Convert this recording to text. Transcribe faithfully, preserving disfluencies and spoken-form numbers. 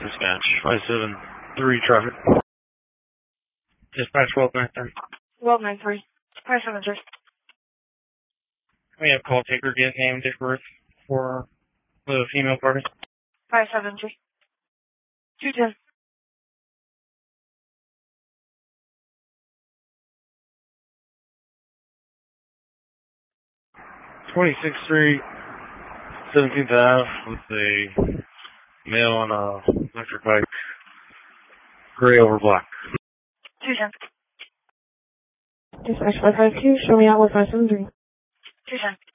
Dispatch, five seven three traffic. Dispatch, twelve nine three. twelve nine three. five seven three. We have call taker, get name, date of birth for the female party. five seven three. two ten. twenty-six three, seventeenth Avenue with a male on a electric bike, gray over black. two ten. Dispatch five five two, show me out with five seven three. two ten.